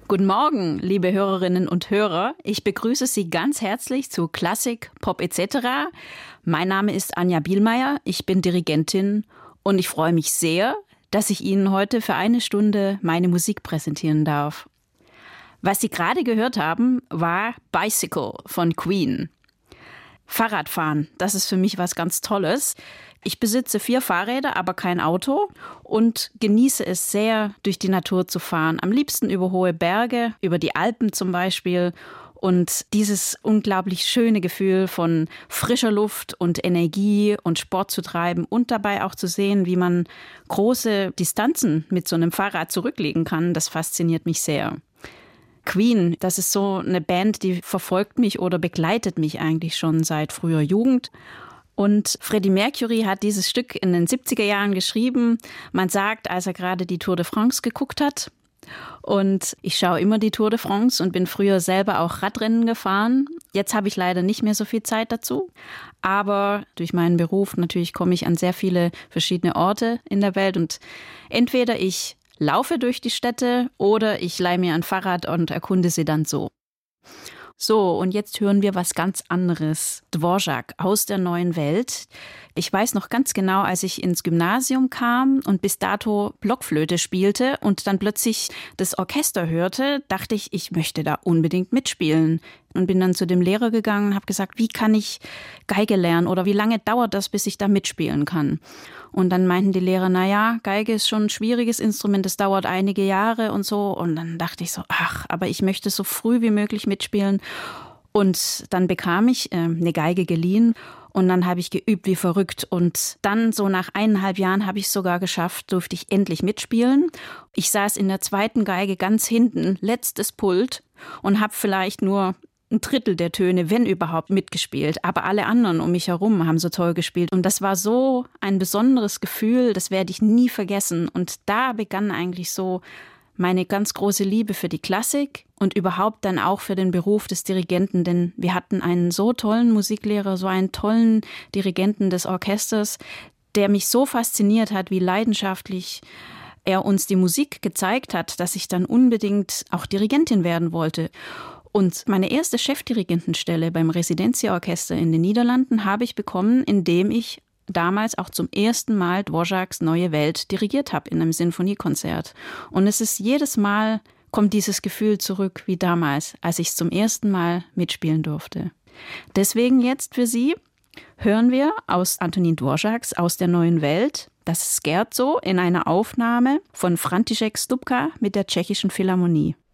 Guten Morgen, liebe Hörerinnen und Hörer. Ich begrüße Sie ganz herzlich zu Klassik, Pop etc. Mein Name ist Anja Bielmeier, ich bin Dirigentin und ich freue mich sehr, dass ich Ihnen heute für eine Stunde meine Musik präsentieren darf. Was Sie gerade gehört haben, war Bicycle von Queen. Fahrradfahren, das ist für mich was ganz Tolles. Ich besitze 4 Fahrräder, aber kein Auto und genieße es sehr, durch die Natur zu fahren. Am liebsten über hohe Berge, über die Alpen zum Beispiel. Und dieses unglaublich schöne Gefühl von frischer Luft und Energie und Sport zu treiben und dabei auch zu sehen, wie man große Distanzen mit so einem Fahrrad zurücklegen kann, das fasziniert mich sehr. Queen, das ist so eine Band, die verfolgt mich oder begleitet mich eigentlich schon seit früher Jugend. Und Freddie Mercury hat dieses Stück in den 70er Jahren geschrieben. Man sagt, als er gerade die Tour de France geguckt hat. Und ich schaue immer die Tour de France und bin früher selber auch Radrennen gefahren. Jetzt habe ich leider nicht mehr so viel Zeit dazu. Aber durch meinen Beruf natürlich komme ich an sehr viele verschiedene Orte in der Welt. Und entweder ich laufe durch die Städte oder ich leihe mir ein Fahrrad und erkunde sie dann so. So, und jetzt hören wir was ganz anderes. Dvorak aus der neuen Welt. Ich weiß noch ganz genau, als ich ins Gymnasium kam und bis dato Blockflöte spielte und dann plötzlich das Orchester hörte, dachte ich, ich möchte da unbedingt mitspielen. Und bin dann zu dem Lehrer gegangen und habe gesagt, wie kann ich Geige lernen oder wie lange dauert das, bis ich da mitspielen kann? Und dann meinten die Lehrer, naja, Geige ist schon ein schwieriges Instrument, es dauert einige Jahre und so. Und dann dachte ich so, aber ich möchte so früh wie möglich mitspielen. Und dann bekam ich eine Geige geliehen und dann habe ich geübt wie verrückt. Und dann so nach 1,5 Jahren habe ich es sogar geschafft, durfte ich endlich mitspielen. Ich saß in der 2. Geige ganz hinten, letztes Pult und habe vielleicht nur 1/3 der Töne, wenn überhaupt, mitgespielt. Aber alle anderen um mich herum haben so toll gespielt. Und das war so ein besonderes Gefühl, das werde ich nie vergessen. Und da begann eigentlich so meine ganz große Liebe für die Klassik und überhaupt dann auch für den Beruf des Dirigenten. Denn wir hatten einen so tollen Musiklehrer, so einen tollen Dirigenten des Orchesters, der mich so fasziniert hat, wie leidenschaftlich er uns die Musik gezeigt hat, dass ich dann unbedingt auch Dirigentin werden wollte. Und meine erste Chefdirigentenstelle beim Residenzia-Orchester in den Niederlanden habe ich bekommen, indem ich damals auch zum ersten Mal Dvoraks Neue Welt dirigiert habe in einem Sinfoniekonzert. Und es ist jedes Mal, kommt dieses Gefühl zurück wie damals, als ich es zum ersten Mal mitspielen durfte. Deswegen jetzt für Sie hören wir aus Antonín Dvoraks aus der Neuen Welt das Scherzo in einer Aufnahme von František Stupka mit der Tschechischen Philharmonie.